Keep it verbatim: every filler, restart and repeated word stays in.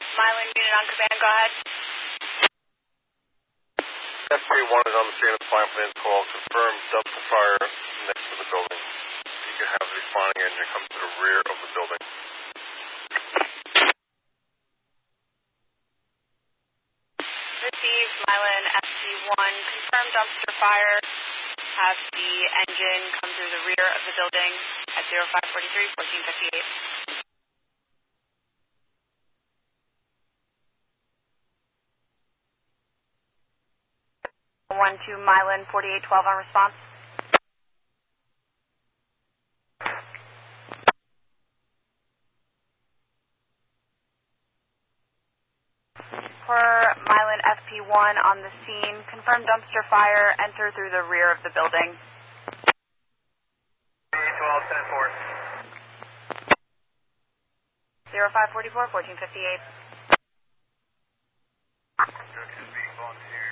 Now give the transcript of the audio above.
Milan unit on command, go ahead. F three one is on the scene of the fire plane call. Confirm dumpster fire next to the building. You can have the responding engine come to the rear of the building. Received, Milan F T one. Confirm dumpster fire. Have the engine come through the rear of the building at zero five four three, fourteen fifty-eight. one two Milan, forty-eight twelve on response. For Milan F P one on the scene, confirm dumpster fire, enter through the rear of the building. twelve ten four. zero five four four, fourteen fifty-eight. Instructions being volunteered.